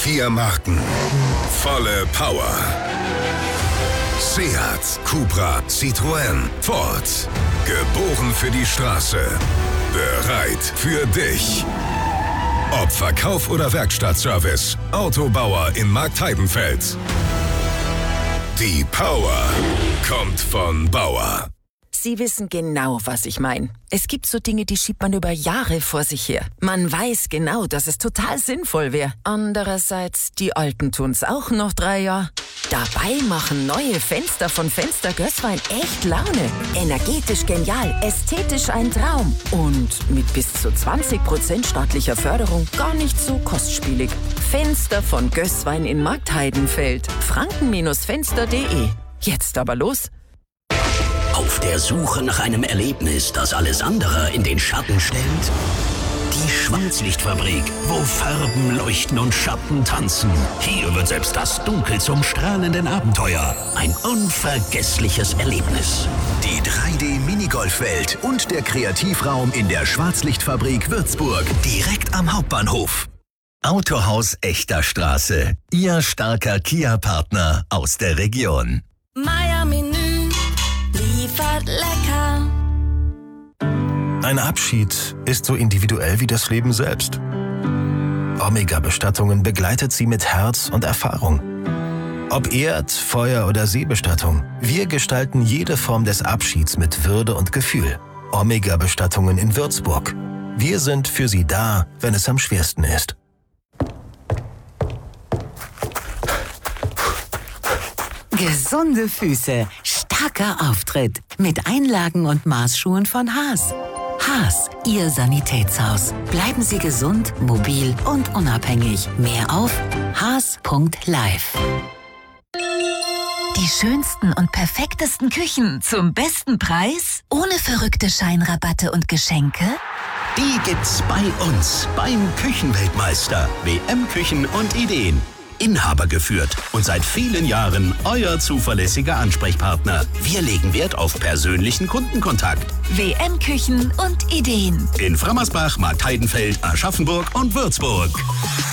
4 Marken, volle Power. Seat, Cupra, Citroën, Ford. Geboren für die Straße. Bereit für dich. Ob Verkauf oder Werkstattservice, Autobauer in Marktheidenfeld. Die Power kommt von Bauer. Sie wissen genau, was ich meine. Es gibt so Dinge, die schiebt man über Jahre vor sich her. Man weiß genau, dass es total sinnvoll wäre. Andererseits, die Alten tun's auch noch 3 Jahre. Dabei machen neue Fenster von Fenster Gößwein echt Laune. Energetisch genial, ästhetisch ein Traum. Und mit bis zu 20% staatlicher Förderung gar nicht so kostspielig. Fenster von Gößwein in Marktheidenfeld. franken-fenster.de. Jetzt aber los. Auf der Suche nach einem Erlebnis, das alles andere in den Schatten stellt? Die Schwarzlichtfabrik, wo Farben leuchten und Schatten tanzen. Hier wird selbst das Dunkel zum strahlenden Abenteuer. Ein unvergessliches Erlebnis. Die 3D-Minigolfwelt und der Kreativraum in der Schwarzlichtfabrik Würzburg. Direkt am Hauptbahnhof. Autohaus Echter Straße. Ihr starker Kia-Partner aus der Region. Meier Menü liefert lecker. Ein Abschied ist so individuell wie das Leben selbst. Omega-Bestattungen begleitet sie mit Herz und Erfahrung. Ob Erd-, Feuer- oder Seebestattung, wir gestalten jede Form des Abschieds mit Würde und Gefühl. Omega-Bestattungen in Würzburg. Wir sind für Sie da, wenn es am schwersten ist. Gesunde Füße, starker Auftritt mit Einlagen und Maßschuhen von Haas. Haas, Ihr Sanitätshaus. Bleiben Sie gesund, mobil und unabhängig. Mehr auf haas.live. Die schönsten und perfektesten Küchen zum besten Preis? Ohne verrückte Scheinrabatte und Geschenke? Die gibt's bei uns, beim Küchenweltmeister. WM Küchen und Ideen. Inhaber geführt und seit vielen Jahren euer zuverlässiger Ansprechpartner. Wir legen Wert auf persönlichen Kundenkontakt. WM Küchen und Ideen. In Frammersbach, Marktheidenfeld, Aschaffenburg und Würzburg.